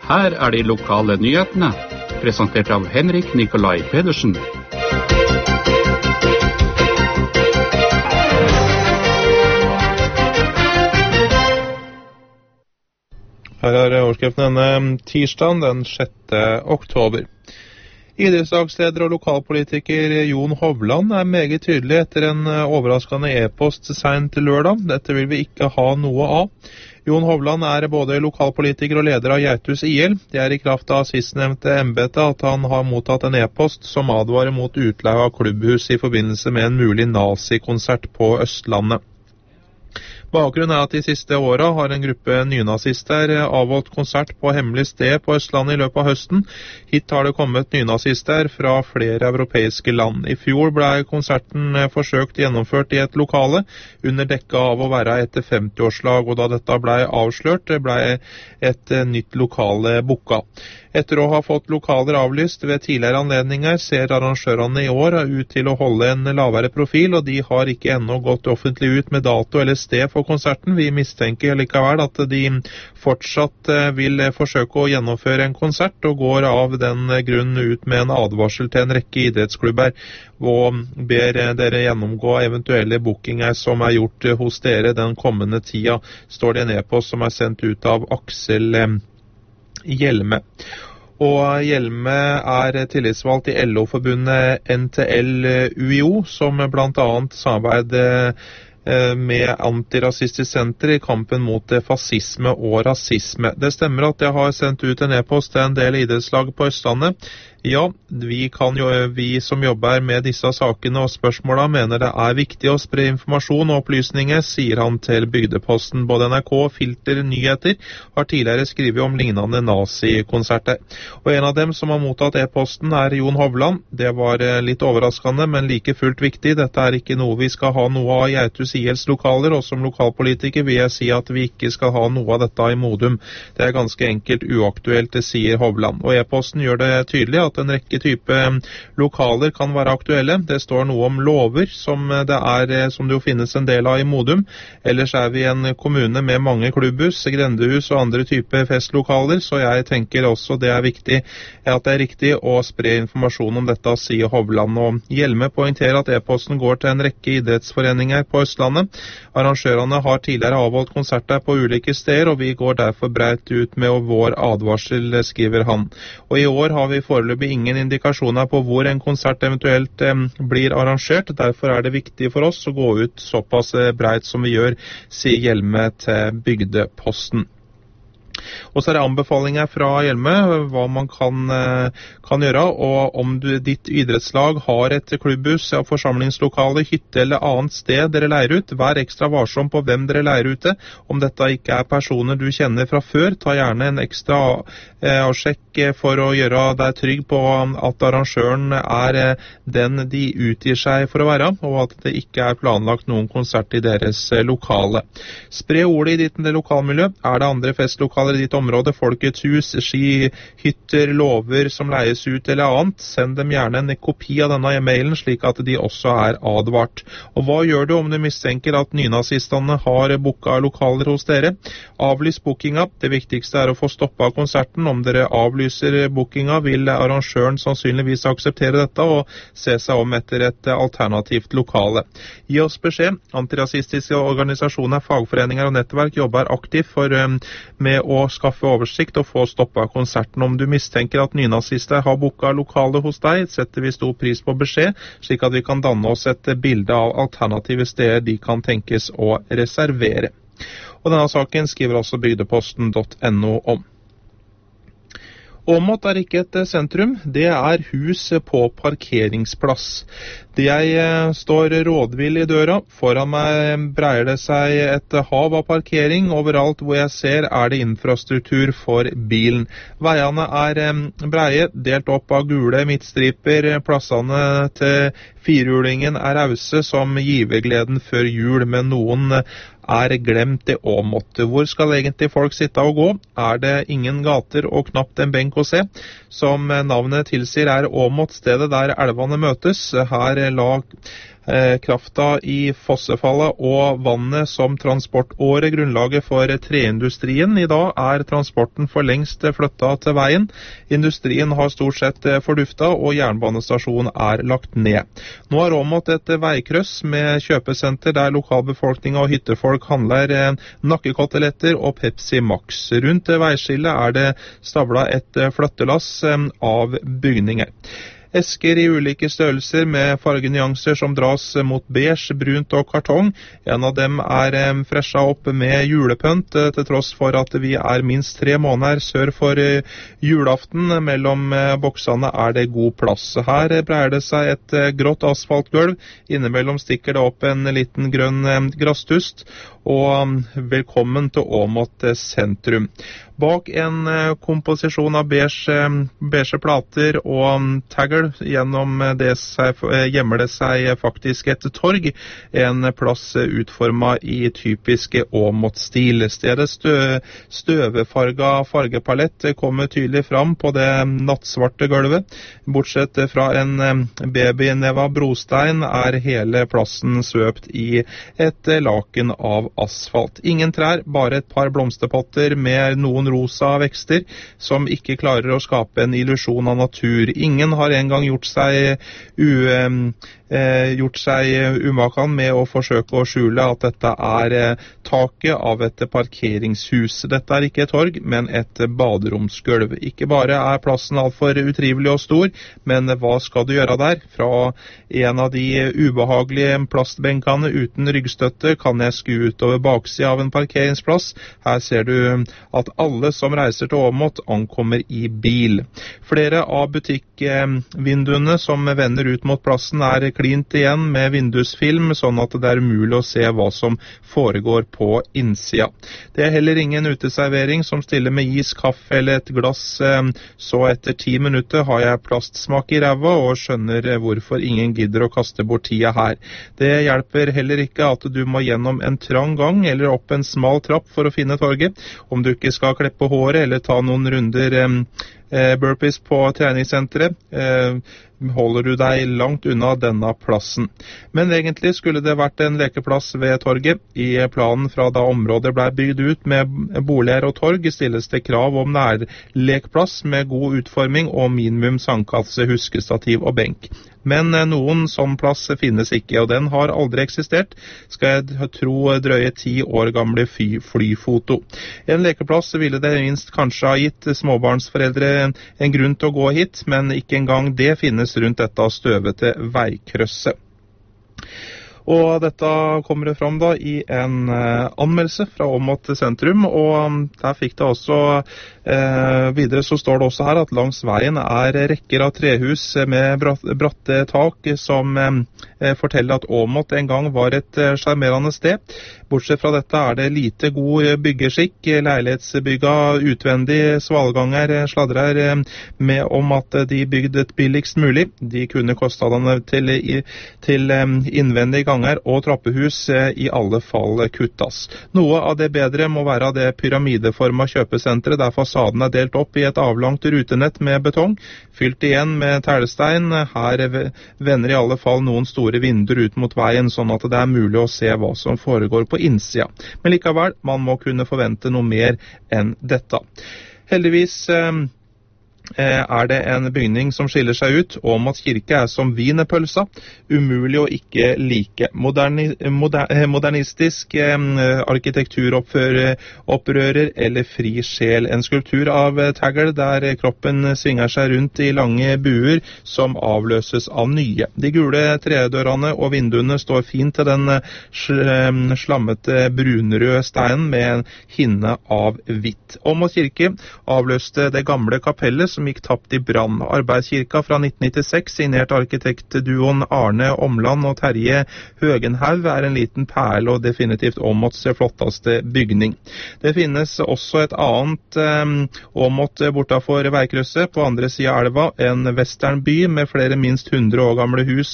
Her er de lokale nyhetene, presentert av Henrik Nikolai Pedersen. Her er overskriften denne tirsdagen den 6. oktober. Idrettslagsleder og lokalpolitiker Jon Hovland er meget tydelig etter en overraskende e-post sent lørdag. Dette vil vi ikke ha noe av. Jon Hovland er både lokalpolitiker og leder av Geitus IL. Det er i kraft av sistnevnte embete at han har mottatt en e-post som advarer mot utleie av klubbhus i forbindelse med en mulig nazikonsert på Østlandet. Bakgrunnen er at de siste åra har en gruppe nynazister avholdt konsert på hemmelig sted på Østlandet i løpet av høsten. Hit har det kommet nynazister fra flere europeiske land. I fjor ble konserten forsøkt gjennomført i et lokale, under dekka av å være et 50-årslag, og da dette ble avslørt, ble et nytt lokale booka. Etter å ha fått lokaler avlyst ved tidligere anledninger, ser arrangørene i år ut til å holde en lavere profil, og de har ikke ennå gått offentlig ut med dato eller sted for konserten. Vi mistenker likevel at de fortsatt vil forsøke å gjennomføre en konsert, og går av den grunn ut med en advarsel til en rekke idrettsklubber, og ber dere gjennomgå eventuelle bookinger som er gjort hos dere den kommende tida, står det en e-post som er sendt ut av Aksel Hjelme. Og Hjelme er tillitsvalgt i LO-forbundet NTL UiO, som blant annet samarbeider med Antirasistisk Senter i kampen mot fascisme og rasisme. Det stemmer at jeg har sendt ut en e-post til en del idrettslag på Østlandet. Ja, vi som jobber med disse sakene og spørsmålene mener det er viktig å spre informasjon og opplysninger, sier han til Bygdeposten. Både NRK og Filter Nyheter har tidligere skrivet om lignende nazikonserter. Og en av dem som har mottatt e-posten er Jon Hovland. Det var litt overraskende, men like fullt viktig. Dette er ikke noe vi skal ha noe av i Geitus ILs lokaler, og som lokalpolitiker vil jeg si at vi ikke skal ha noe av dette i Modum. Det er ganske enkelt uaktuelt, sier Hovland. Og e-posten gjør det tydelig at en rekke type lokaler kan være aktuelle. Det står noe om lover som det jo finnes en del av i Modum. Ellers er vi en kommune med mange klubbhus, grendehus og andre type festlokaler, så jeg tenker også det er viktig at det er riktig å spre informasjon om dette, sier Hovland. Og Hjelme poengterer at e-posten går til en rekke idrettsforeninger på Østlandet. Arrangørene har tidligere avholdt konserter på ulike steder, og vi går derfor breit ut med vår advarsel, skriver han. Og i år har vi foreløpig ingen indikasjoner på hvor en konsert eventuelt blir arrangert. Derfor er det viktig for oss å gå ut såpass breit som vi gjør, sier Hjelme til Bygdeposten. Og så er det anbefalinger fra Hjelme hva man kan gjøre, og om ditt idrettslag har et klubbhus, forsamlingslokale, hytte eller annet sted dere leier ut, vær ekstra varsom på hvem dere leier ute. Om dette ikke er personer du kjenner fra før, ta gjerne en ekstra avsjekk for å gjøre deg trygg på at arrangøren er den de utgir seg for å være, og at det ikke er planlagt noen konsert i deres lokale. Spre ordet i ditt lokalmiljø. Er det andre festlokaler i ditt område, Folkets hus, ski, hytter, lover som leies ut eller annet, send dem gjerne en kopi av denne e-mailen, slik at de også er advart. Og hva gjør du om du mistenker at nynazistene har booka lokaler hos dere? Avlys bookinga. Det viktigste er å få stoppet konserten. Om dere avlyser bookinga, vil arrangøren sannsynligvis akseptere dette og se seg om etter et alternativt lokale. Gi oss beskjed. Antirasistiske organisasjoner, fagforeninger og nettverk jobber aktivt med å skaffe oversikt og få stoppet konserten. Om du mistenker at nynazister har booka lokale hos deg, setter vi stor pris på beskjed, slik at vi kan danne oss et bilde av alternative steder de kan tenkes å reservere. Og denne saken skriver også bygdeposten.no om. Åmot er ikke et sentrum, det er hus på parkeringsplass. Jeg står rådvill i døra, foran meg breier det seg et hav av parkering, overalt hvor jeg ser er det infrastruktur for bilen. Veiene er breie, delt opp av gule midtstriper, plassene til firehjulingen er rause som givergleden før jul, men noen er glemt i Åmot. Hvor skal egentlig folk sitte og gå? Er det ingen gater og knapt en benk å se? Som navnet tilsier er Åmot stedet der elvene møtes. Her Krafta i fossefallet og vannet som transportåre grunnlaget for treindustrien. I dag transporten for lengst flyttet til veien. Industrien har stort sett forduftet, og jernbanestasjonen lagt ned. Nå Åmot et veikryss med kjøpesenter der lokalbefolkningen og hyttefolk handler nakkekoteletter og Pepsi Max. Rundt veiskillet det stablet et flyttelass av bygninger. Esker i ulike størrelser med fargenyanser som dras mot beige, brunt og kartong. En av dem freshet opp med julepønt, til tross for at vi minst 3 måneder sør for julaften. Mellom boksene det god plass. Her breier det seg et grått asfaltgulv. Innimellom stikker det opp en liten grønn grasstust. Og velkommen til Åmot sentrum. Bak en komposisjon av beige plater og tagl gjennom det gjemmer det seg faktisk et torg, en plass utformet i typiske Åmot-stil. Stedet støvefarga fargepalett kommer tydelig fram på det nattsvarte gulvet. Bortsett fra en babyneva brostein hele plassen svøpt i et laken av asfalt. Ingen trær, bare et par blomsterpotter med noen rosa vekster som ikke klarer å skape en illusjon av natur. Ingen har engang gjort seg umakan med å forsøke å skjule at dette taket av et parkeringshus. Dette ikke et torg, men et baderomsgulv. Ikke bare plassen alt for utrivelig og stor, men hva skal du gjøre der? Fra en av de ubehagelige plastbenkene uten ryggstøtte kan jeg skue utover baksida av en parkeringsplass. Her ser du at alle som reiser til Åmot ankommer i bil. Flere av butikkvinduene som vender ut mot plassen klint igjen med vindusfilm, sånn at det umulig å se hva som foregår på innsida. Det heller ingen uteservering som stiller med is, kaffe eller et glass, så etter 10 minutter har jeg plastsmak i ræva og skjønner hvorfor ingen gidder å kaste bort tida her. Det hjelper heller ikke at du må gjennom en trang gang eller opp en smal trapp for å finne torget. Om du ikke skal kleppe håret eller ta noen runder burpees på treningssenteret, holder du deg langt unna denne plassen. Men egentlig skulle det vært en lekeplass ved torget. I planen fra da området ble bygd ut med boliger og torg, stilles det krav om nærlekplass med god utforming og minimum sandkasse, huskestativ og benk. Men noen sånn plass finnes ikke, og den har aldri eksistert, skal jeg tro drøye 10 år gamle flyfoto. En lekeplass ville det minst kanskje ha gitt småbarnsforeldre en grunn til å gå hit, men ikke engang det finnes rundt dette støvete veikrysset. Og dette kommer det fram da i en anmeldelse fra Åmot sentrum, og der fikk det også videre så står det også her at langs veien rekker av trehus med bratte tak som forteller at Åmot en gang var et charmerende sted. Bortsett fra dette det lite god byggeskikk. Leilighetsbygga utvendig svalganger sladrer med om at de bygde billigst mulig. De kunne kostnadene til innvendige ganger og trappehus i alle fall kuttas. Noe av det bedre må være det pyramideforma kjøpesenteret der fasaden delt opp i et avlangt rutenett med betong, fylt igjen med tælestein. Her vender i alle fall noen store vinduer ut mot veien, sånn at det mulig å se hva som foregår på innsida. Men likevel, man må kunne forvente noe mer enn dette. Heldigvis det en bygning som skiller seg ut. Åmot kirke som wienerpølsa, umulig å ikke like. Modernistisk arkitekturopprører eller fri sjel. En skulptur av tagl der kroppen svinger seg rundt i lange buer som avløses av nye. De gule tredørene og vinduene står fint til den slammete brunrøde steinen med en hinne av hvitt. Åmot kirke avløste det gamle kapellet som gikk tapt i brann. Arbeidskirka fra 1996, signert arkitektduoen Arne Omland og Terje Høgenhaug, en liten perle og definitivt Åmots flotteste bygning. Det finnes også et annet Åmot bortafor veikrysset, på andre siden av elva, en westernby med flere minst 100 år gamle hus